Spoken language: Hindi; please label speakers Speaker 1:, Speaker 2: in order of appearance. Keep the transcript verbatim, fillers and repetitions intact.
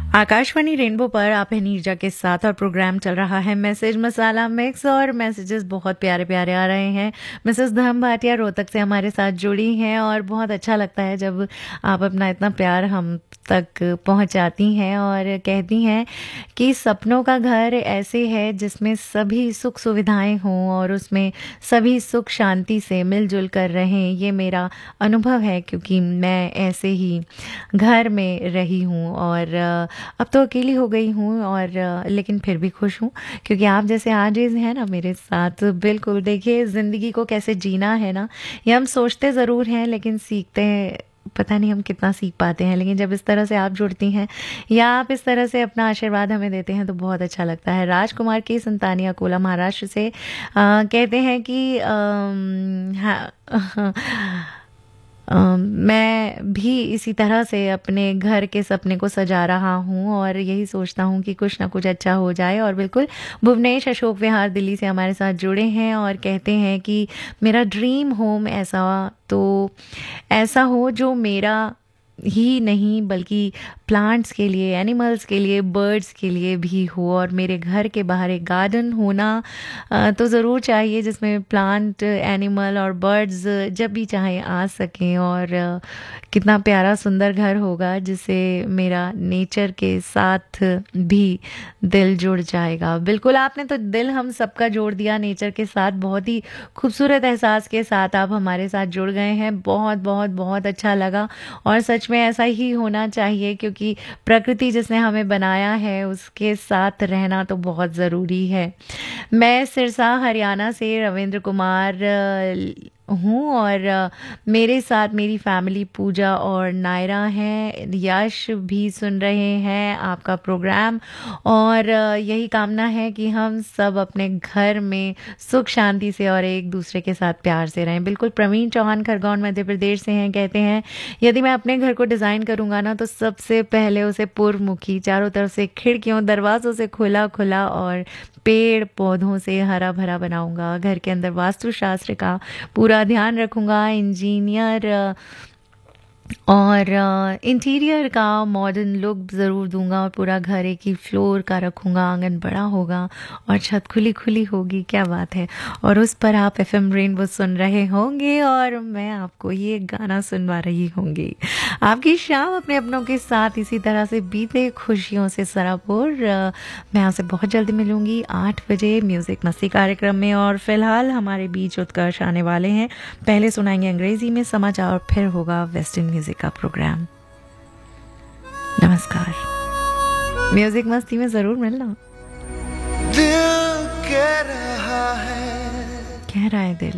Speaker 1: आकाशवाणी रेनबो पर आप हैं नीरजा के साथ और प्रोग्राम चल रहा है मैसेज मसाला मिक्स और मैसेजेस बहुत प्यारे प्यारे आ रहे हैं। मिसेस धर्म भाटिया रोहतक से हमारे साथ जुड़ी हैं और बहुत अच्छा लगता है जब आप अपना इतना प्यार हम तक पहुंचाती हैं और कहती हैं कि सपनों का घर ऐसे है जिसमें सभी सुख सुविधाएं हों और उसमें सभी सुख शांति से मिलजुल कर रहें। ये मेरा अनुभव है क्योंकि मैं ऐसे ही घर में रही हूँ और अब तो अकेली हो गई हूँ और लेकिन फिर भी खुश हूँ क्योंकि आप जैसे आजीज हैं ना मेरे साथ। बिल्कुल देखिए, ज़िंदगी को कैसे जीना है ना, ये हम सोचते ज़रूर हैं लेकिन सीखते हैं पता नहीं हम कितना सीख पाते हैं। लेकिन जब इस तरह से आप जुड़ती हैं या आप इस तरह से अपना आशीर्वाद हमें देते हैं तो बहुत अच्छा लगता है। राजकुमार की संतानिया कोला महाराष्ट्र से आ, कहते हैं कि आ, हाँ Uh, मैं भी इसी तरह से अपने घर के सपने को सजा रहा हूँ और यही सोचता हूँ कि कुछ ना कुछ अच्छा हो जाए। और बिल्कुल भुवनेश अशोक विहार दिल्ली से हमारे साथ जुड़े हैं और कहते हैं कि मेरा ड्रीम होम ऐसा तो ऐसा हो जो मेरा ही नहीं बल्कि प्लांट्स के लिए, एनिमल्स के लिए, बर्ड्स के लिए भी हो। और मेरे घर के बाहर एक गार्डन होना तो ज़रूर चाहिए जिसमें प्लांट, एनिमल और बर्ड्स जब भी चाहें आ सकें। और कितना प्यारा सुंदर घर होगा जिससे मेरा नेचर के साथ भी दिल जुड़ जाएगा। बिल्कुल, आपने तो दिल हम सबका जोड़ दिया नेचर के साथ। बहुत ही खूबसूरत एहसास के साथ आप हमारे साथ जुड़ गए हैं। बहुत बहुत बहुत अच्छा लगा और सच में ऐसा ही होना चाहिए क्योंकि प्रकृति जिसने हमें बनाया है उसके साथ रहना तो बहुत ज़रूरी है। मैं सिरसा हरियाणा से रविंद्र कुमार हूँ और मेरे साथ मेरी फैमिली पूजा और नायरा हैं। यश भी सुन रहे हैं आपका प्रोग्राम और यही कामना है कि हम सब अपने घर में सुख शांति से और एक दूसरे के साथ प्यार से रहें। बिल्कुल, प्रवीण चौहान खरगोन मध्य प्रदेश से हैं, कहते हैं यदि मैं अपने घर को डिज़ाइन करूँगा ना तो सबसे पहले उसे पूर्वमुखी, चारों तरफ से खिड़कियों दरवाज़ों से खुला खुला और पेड़ पौधों से हरा भरा बनाऊंगा। घर के अंदर वास्तुशास्त्र का पूरा ध्यान रखूंगा। इंजीनियर और इंटीरियर का मॉडर्न लुक ज़रूर दूंगा और पूरा घर एक ही फ्लोर का रखूंगा। आंगन बड़ा होगा और छत खुली खुली होगी। क्या बात है। और उस पर आप एफएम रेनबो सुन रहे होंगे और मैं आपको ये गाना सुनवा रही होंगी। आपकी शाम अपने अपनों के साथ इसी तरह से बीते, खुशियों से सराबोर। मैं आपसे बहुत जल्दी मिलूंगी आठ बजे म्यूज़िक मस्ती कार्यक्रम में। और फिलहाल हमारे बीच उत्कर्ष आने वाले हैं। पहले सुनाएंगे अंग्रेजी में समाचार और फिर होगा वेस्टर्न म्यूजिक का प्रोग्राम। नमस्कार। म्यूजिक मस्ती में जरूर मिलना।
Speaker 2: दिल कह रहा है,
Speaker 1: कह रहा है दिल।